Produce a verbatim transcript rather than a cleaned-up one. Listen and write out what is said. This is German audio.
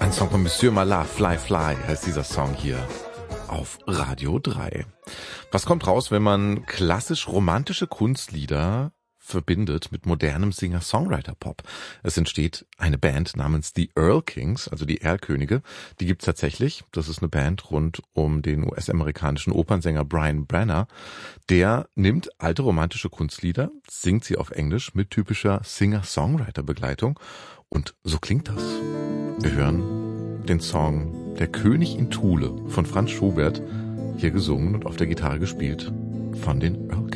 Ein Song von Monsieur Malard, Fly Fly heißt dieser Song hier auf Radio drei. Was kommt raus, wenn man klassisch romantische Kunstlieder verbindet mit modernem Singer-Songwriter-Pop? Es entsteht eine Band namens The Earl Kings, also die Erlkönige. Die gibt's tatsächlich. Das ist eine Band rund um den U S-amerikanischen Opernsänger Brian Brenner. Der nimmt alte romantische Kunstlieder, singt sie auf Englisch mit typischer Singer-Songwriter-Begleitung. Und so klingt das. Wir hören den Song Der König in Thule von Franz Schubert, hier gesungen und auf der Gitarre gespielt von den Earl